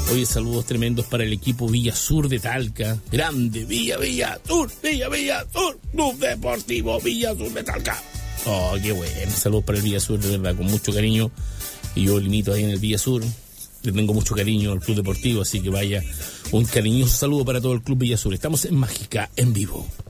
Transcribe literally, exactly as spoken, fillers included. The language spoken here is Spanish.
Oye, saludos tremendos para el equipo Villa Sur de Talca. Grande, Villa, Villa Sur, Villa, Villa Sur, Club Deportivo Villa Sur de Talca. Oh, qué bueno. Saludos para el Villa Sur, de verdad, con mucho cariño. Y yo limito ahí en el Villa Sur. Le tengo mucho cariño al Club Deportivo, así que vaya un cariñoso saludo para todo el Club Villa Sur. Estamos en Mágica en vivo.